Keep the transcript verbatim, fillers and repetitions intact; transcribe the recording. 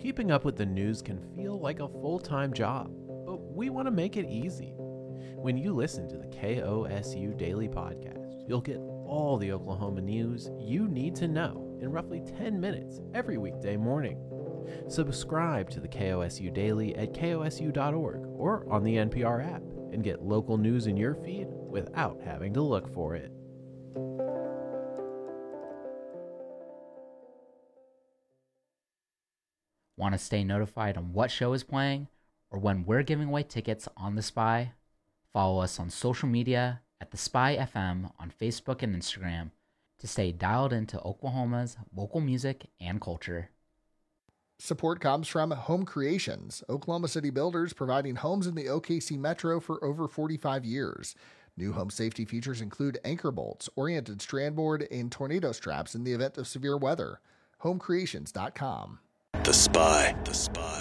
Keeping up with the news can feel like a full-time job, but we want to make it easy. When you listen to the K O S U Daily Podcast, you'll get all the Oklahoma news you need to know in roughly ten minutes every weekday morning. Subscribe to the K O S U Daily at K O S U dot org or on the N P R app and get local news in your feed without having to look for it. Want to stay notified on what show is playing or when we're giving away tickets on The Spy? Follow us on social media at The Spy F M on Facebook and Instagram to stay dialed into Oklahoma's local music and culture. Support comes from Home Creations, Oklahoma City builders providing homes in the O K C Metro for over forty-five years. New home safety features include anchor bolts, oriented strand board, and tornado straps in the event of severe weather. home creations dot com. The Spy. The Spy.